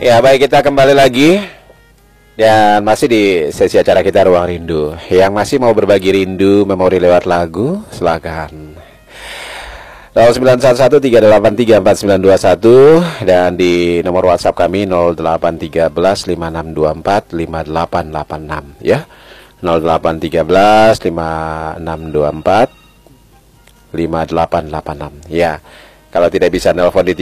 Ya, baik, kita kembali lagi dan masih di sesi acara kita Ruang Rindu. Yang masih mau berbagi rindu memori lewat lagu, silakan. 0911383491 dan di nomor WhatsApp kami 081356245886 ya. 081356245886 ya. Kalau tidak bisa nelpon di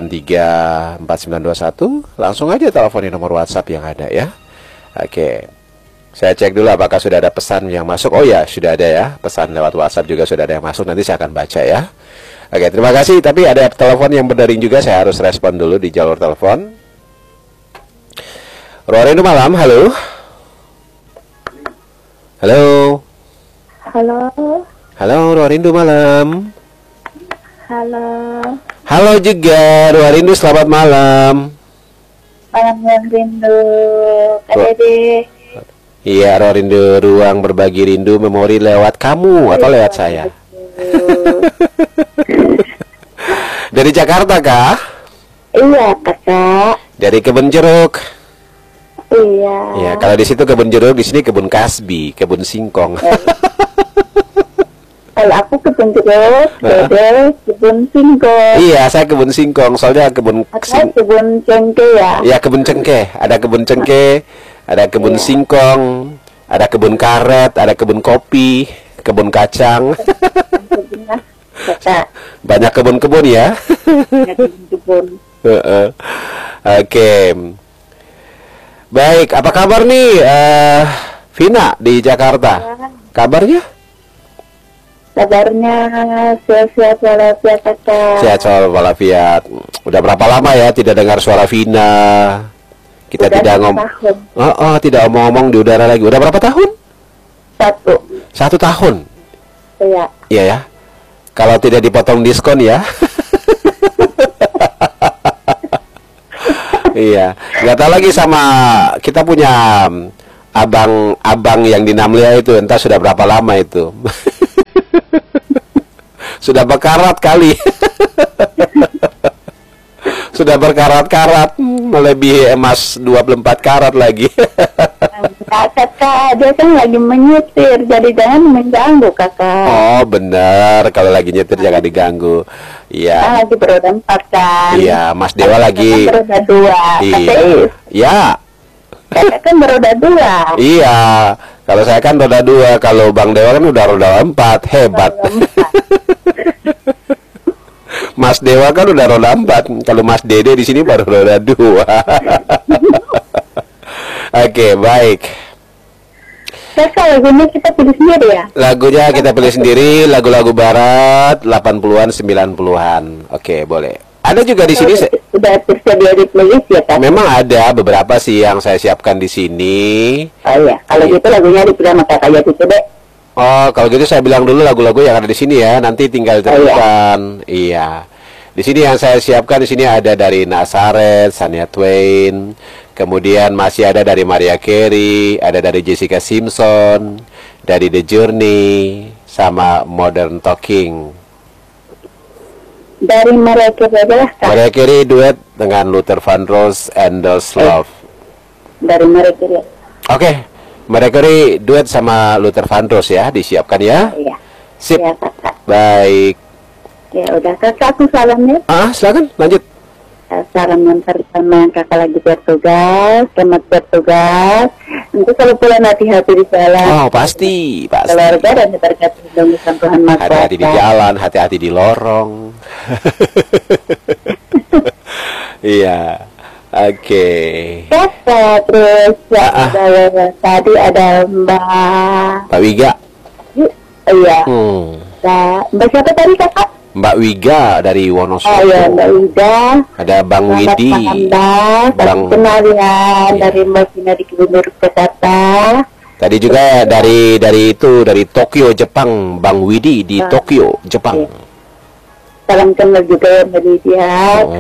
3834921, langsung aja telepon di nomor WhatsApp yang ada ya. Oke. Saya cek dulu apakah sudah ada pesan yang masuk. Oh ya, sudah ada ya. Pesan lewat WhatsApp juga sudah ada yang masuk. Nanti saya akan baca ya. Oke, terima kasih. Tapi ada telepon yang berdering juga, saya harus respon dulu di jalur telepon. Rorindu malam, halo. Halo. Halo. Halo, Rorindu malam. Halo. Halo juga, Rorindu selamat malam. Malam yang rindu, Kak Dede. Iya, Rorindu, ruang berbagi rindu memori lewat kamu atau lewat saya. Dari Jakarta kah? Iya, Kakak. Dari Kebun Jeruk. Iya. Ya, kalau di situ kebun jeruk, di sini kebun kasbi, kebun singkong. Kalau aku kebun jeruk, Dede kebun singkong. Iya, saya kebun singkong, soalnya kebun kebun cengkeh ya. Iya, kebun cengkeh. Ada kebun cengkeh, ada kebun singkong, ada kebun karet, ada kebun kopi, kebun kacang. Banyak kebun-kebun ya. Banyak kebun-kebun. Oke. Baik, apa kabar nih Vina di Jakarta? Kabarnya? Kabarnya sehat-sehat walafiat, Kakak. Sehat walafiat. Udah berapa lama ya tidak dengar suara Vina? Kita udah tidak tidak omong-omong di udara lagi. Udah berapa tahun? 1 tahun. Iya. Iya ya. Kalau tidak dipotong diskon ya. Iya. Nggak tahu lagi sama kita punya abang yang di Namlia itu, entah sudah berapa lama itu. Sudah berkarat kali. Sudah berkarat-karat, melebihi emas 24 karat lagi. Kakak, dia kan lagi menyetir, jadi jangan mengganggu, Kakak. Oh, benar. Kalau lagi nyetir jangan diganggu. Iya. Lagi beroda 4 kan. Iya, Mas Dewa lagi beroda 2. Iya. Ya. Kakak kan beroda 2. Iya. Kalau saya kan roda 2, kalau Bang Dewa kan udah roda 4. Hebat. Mas Dewa kan udah roda 4. Kalau Mas Dede di sini baru roda 2. Oke, baik. Kakak, lagunya kita pilih sendiri ya? Lagunya kita pilih sendiri, lagu-lagu barat 80-an, 90-an. Oke, boleh. Ada juga di sini sudah tersedia di playlist ya, Kak? Memang ada beberapa sih yang saya siapkan di sini. Oh iya, kalau gitu lagunya dipilih sama Kakak ya gitu deh. Oh, kalau gitu saya bilang dulu lagu-lagu yang ada di sini ya, nanti tinggal ditentukan. Iya. Di sini yang saya siapkan di sini ada dari Nazaret, Shania Twain, kemudian masih ada dari Mariah Carey, ada dari Jessica Simpson, dari The Journey, sama Modern Talking. Dari Mariah Carey aja lah, Kak. Mariah Carey duet dengan Luther Vandross, Endless Love. Dari Mariah Carey. Oke. Mariah Carey duet sama Luther Vandross ya, disiapkan ya. Iya. Sip. Iya, Kakak. Baik. Ya udah, Kakak, aku salamnya. Silakan lanjut. Salam antar sama yang Kakak lagi bertugas, selamat bertugas. Nanti kalau pulang hati-hati di jalan. Oh, pasti. Keluarga dan terkait dengan Tuhan Maha Kuasa. Hati-hati di jalan, hati-hati di lorong. Iya. Oke. Kakak, terus tadi ada Mbak Wiga. Iya. Mbak siapa tadi, Kakak? Mbak Wiga dari Wonosobo. Oh ya, Mbak Wiga. Ada Bang Widi. Bang kenal ya, dari Mbak Vina di Kebun Jeruk Jakarta. Tadi juga dari Tokyo, Jepang, Bang Widi di Tokyo, Jepang. Salam kenal juga Mbak Lydia.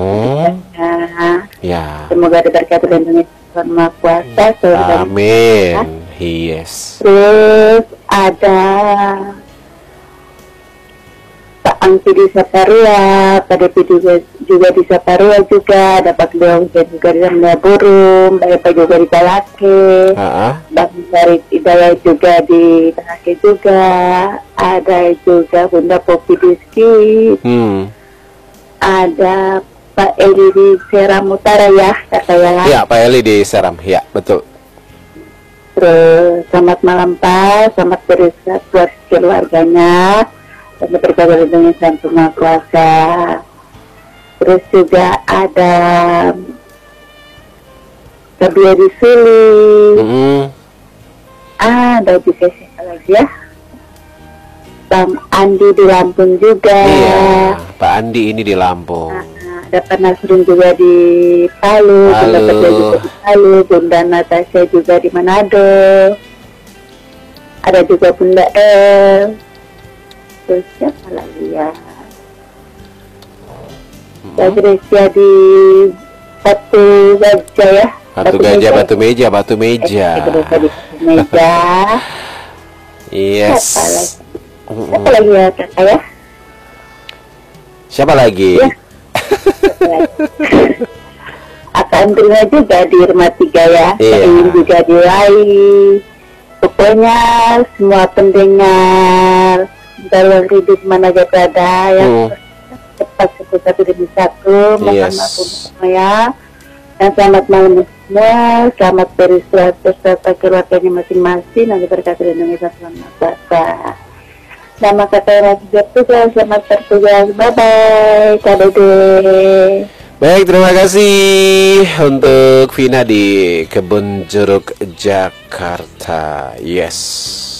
Ya. Semoga diberkati dan Tuhan Maha Kuasa. Amin. Yes. Terus ada Angki di Saparua, Pak Depi juga di Saparua juga, ada Pak Deong juga di Samia Burung, Pak juga di Talake, Bang Farid Hidayah juga di Talake juga, ada juga Bunda Popi Diski, ada Pak Eli di Seram Utara ya katanya. Iya, Pak Eli di Seram, ya betul. Terus selamat malam Pak, selamat beristirahat buat keluarganya. Dan berkabar dengan Sang Maha Kuasa. Terus juga ada Kabia di Suli. Ada juga siapa lagi ya? Bang Andi di Lampung juga. Iya, Pak Andi ini di Lampung. Ada Pak Nasrun juga di Palu, Bunda Petra juga di Palu, Bunda Natasha juga di Manado. Ada juga Bunda terus siapa lagi ya? Gresia di Batu Gajah ya? Batu Meja. Batu Meja. Yes. Siapa lagi ya kakak ya? Siapa lagi? Ya. Akan terima juga di rumah 3 ya. Ingin juga di lain. Pokoknya semua pendengar dalam hidup mana aja berada yang cepat satu demi satu, mohon maaf semua ya. Dan selamat malam semua, selamat beristirahat beserta keluarganya masing-masing. Nanti berkat Indonesia selamat puasa. Nama kata Raja bertugas, selamat bertugas, bye bye, Kak Dede. Baik, terima kasih untuk Vina di Kebun Jeruk, Jakarta. Yes.